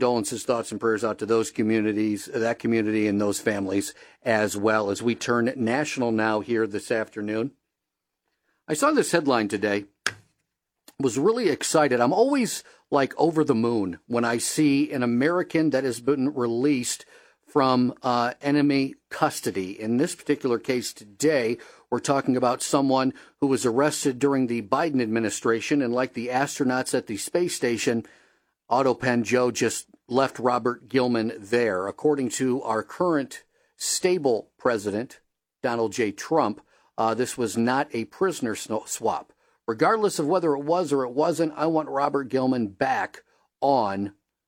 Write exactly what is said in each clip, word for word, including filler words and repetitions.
condolences, thoughts, and prayers out to those communities, that community, and those families as well. As we turn national now here this afternoon, I saw this headline today. Was really excited. I'm always like over the moon when I see an American that has been released from uh, enemy custody. In this particular case today, we're talking about someone who was arrested during the Biden administration, and like the astronauts at the space station, Autopen Joe just left Robert Gilman there. According to our current stable president, Donald J. Trump, uh, this was not a prisoner swap. Regardless of whether it was or it wasn't, I want Robert Gilman back on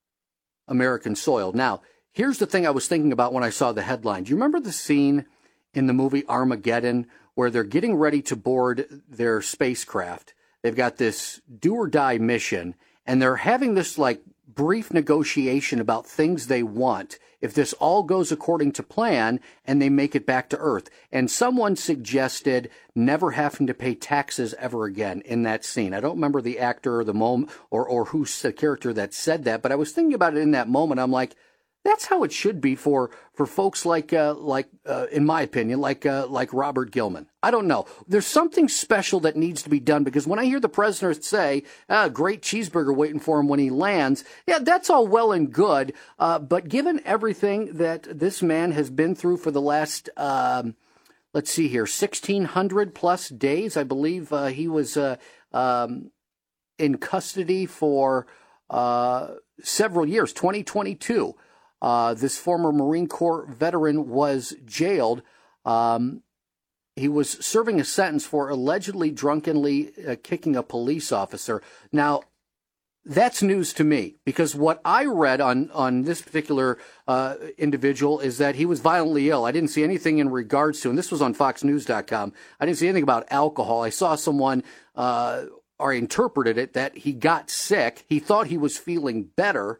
American soil. Now, here's the thing I was thinking about when I saw the headline. Do you remember the scene in the movie Armageddon where they're getting ready to board their spacecraft? They've got this do or die mission, and they're having this like brief negotiation about things they want if this all goes according to plan and they make it back to Earth. And someone suggested never having to pay taxes ever again in that scene. I don't remember the actor or the moment or, or who's the character that said that, but I was thinking about it in that moment. I'm like, that's how it should be for for folks like uh, like uh, in my opinion, like uh, like Robert Gilman. I don't know. There's something special that needs to be done, because when I hear the president say, ah, "Great cheeseburger waiting for him when he lands," yeah, that's all well and good. Uh, but given everything that this man has been through for the last, um, let's see here, sixteen hundred plus days, I believe uh, he was uh, um, in custody for uh, several years, twenty twenty-two. Uh, this former Marine Corps veteran was jailed. Um, he was serving a sentence for allegedly drunkenly uh, kicking a police officer. Now, that's news to me, because what I read on, on this particular uh, individual is that he was violently ill. I didn't see anything in regards to, and this was on fox news dot com, I didn't see anything about alcohol. I saw someone, uh, or I interpreted it, that he got sick. He thought he was feeling better,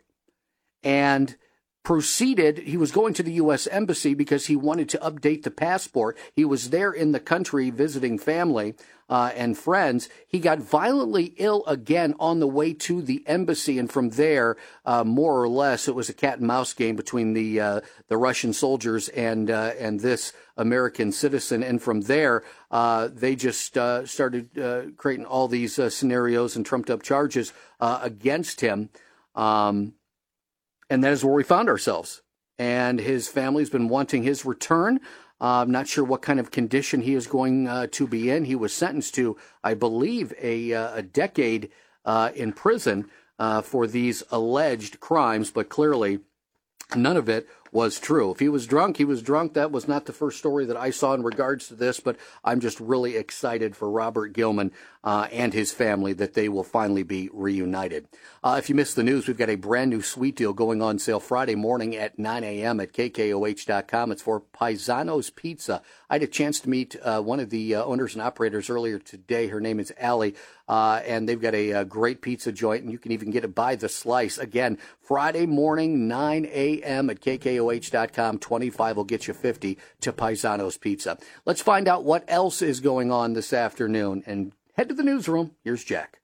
and proceeded, he was going to the U S Embassy because he wanted to update the passport. He was there in the country visiting family uh, and friends. He got violently ill again on the way to the embassy, and from there, uh, more or less, it was a cat and mouse game between the uh, the Russian soldiers and uh, and this American citizen. And from there, uh, they just uh, started uh, creating all these uh, scenarios and trumped up charges uh, against him. Um, And that is where we found ourselves. And his family's been wanting his return. Uh, I'm not sure what kind of condition he is going uh, to be in. He was sentenced to, I believe, a, uh, a decade uh, in prison uh, for these alleged crimes, but clearly none of it was true. If he was drunk, he was drunk. That was not the first story that I saw in regards to this, but I'm just really excited for Robert Gilman uh, and his family that they will finally be reunited. Uh, if you missed the news, we've got a brand new sweet deal going on sale Friday morning at nine a.m. at K K O H dot com. It's for Paisano's Pizza. I had a chance to meet uh, one of the uh, owners and operators earlier today. Her name is Allie, uh, and they've got a, a great pizza joint, and you can even get it by the slice. Again, Friday morning, nine a.m. at K K O H dot com. twenty-five will get you fifty to Paisano's Pizza. Let's find out what else is going on this afternoon and head to the newsroom. Here's Jack.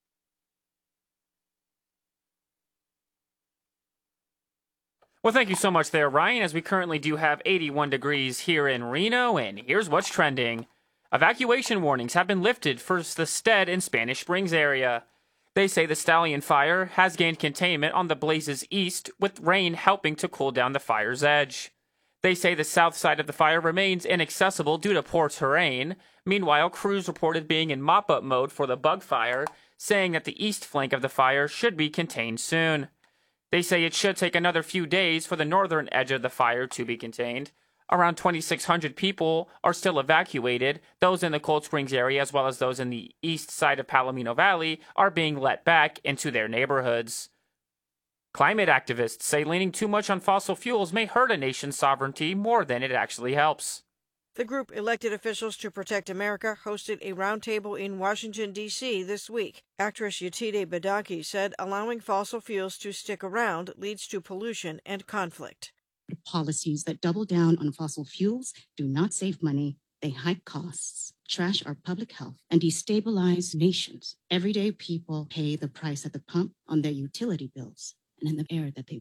Well, thank you so much there, Ryan, as we currently do have eighty-one degrees here in Reno, and here's what's trending. Evacuation warnings have been lifted for the Stead and Spanish Springs area. They say the Stallion Fire has gained containment on the blazes east, with rain helping to cool down the fire's edge. They say the south side of the fire remains inaccessible due to poor terrain. Meanwhile, crews reported being in mop-up mode for the bug fire, saying that the east flank of the fire should be contained soon. They say it should take another few days for the northern edge of the fire to be contained. Around twenty-six hundred people are still evacuated. Those in the Cold Springs area, as well as those in the east side of Palomino Valley, are being let back into their neighborhoods. Climate activists say leaning too much on fossil fuels may hurt a nation's sovereignty more than it actually helps. The group Elected Officials to Protect America hosted a roundtable in Washington, D C this week. Actress Yetide Badaki said allowing fossil fuels to stick around leads to pollution and conflict. Policies that double down on fossil fuels do not save money, they hike costs, trash our public health, and destabilize nations. Everyday people pay the price at the pump on their utility bills and in the air that they